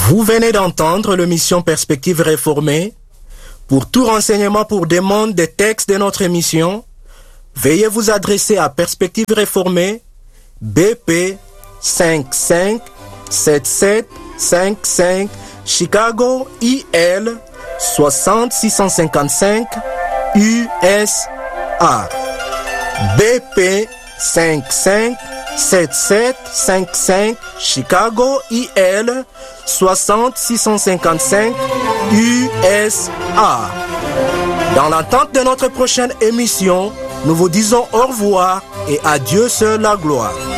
Vous venez d'entendre l'émission Perspective réformée. Pour tout renseignement pour demande des textes de notre émission, veuillez vous adresser à Perspective réformée, BP 557755 Chicago IL 60655 USA. BP 557755 Chicago IL 60655 USA. Dans l'attente de notre prochaine émission, nous vous disons au revoir et à Dieu seul la gloire.